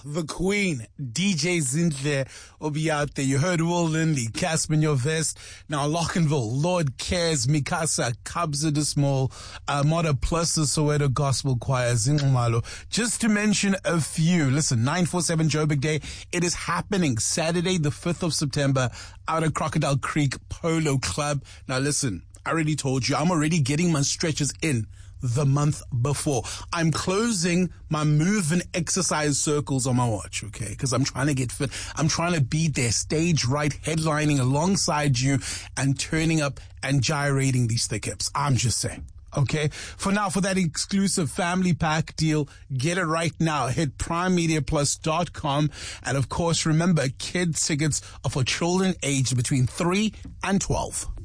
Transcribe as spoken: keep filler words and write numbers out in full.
the queen, D J Zinhle, will be out there. You heard Will Lindley, Casper Your Vest. Now, Lockenville, Lord Cares, Mikasa, Kabza de Small, Armada plus the Soweto Gospel Choir, Zingumalo. Just to mention a few. Listen, nine forty-seven Joburg Day. It is happening Saturday, the fifth of September, out at Crocodile Creek Polo Club. Now, listen, I already told you, I'm already getting my stretches in the month before. I'm closing my move and exercise circles on my watch, okay? Because I'm trying to get fit. I'm trying to be there, stage right, headlining alongside you and turning up and gyrating these thick hips. I'm just saying. Okay, for now, for that exclusive family pack deal, get it right now. Hit prime media plus dot com. And of course, remember, kids tickets are for children aged between three and twelve.